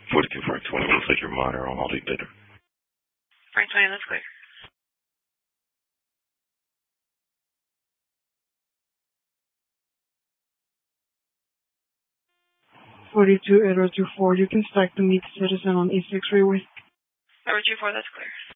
42 Frank 20, looks like your monitor on multi data. Frank 20, that's clear. Error 24, you can stack to meet citizen on E6 freeway. Error 24, that's clear.